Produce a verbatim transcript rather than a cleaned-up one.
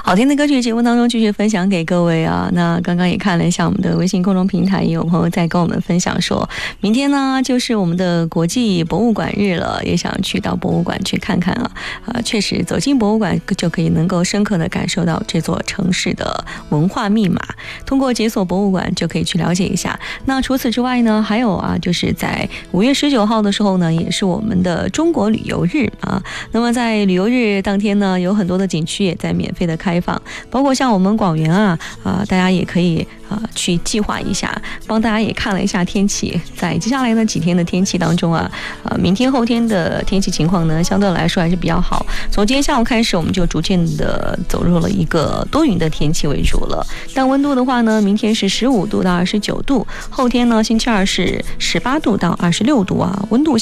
好听的歌曲节目当中继续分享给各位啊。那刚刚也看了一下我们的微信公众平台，也有朋友在跟我们分享说，明天呢就是我们的国际博物馆日了，也想去到博物馆去看看啊。呃，确实走进博物馆就可以能够深刻的感受到这座城市的文化密码，通过解锁博物馆就可以去了解一下。那除此之外呢，还有啊，就是在五月十九号的时候呢，也是我们的中国旅游日啊。那么在旅游日当天呢，有很多的景区也在免费的开放，包括像我们广元啊啊、呃，大家也可以啊、呃、去计划一下。帮大家也看了一下天气，在接下来的几天的天气当中啊，呃，明天后天的天气情况呢，相对来说还是比较好。从今天下午开始，我们就逐渐的走入了一个多云的天气为主了。但温度的话呢，明天是十五度到二十九度，后天呢，星期二是十八度到二十六度啊，温度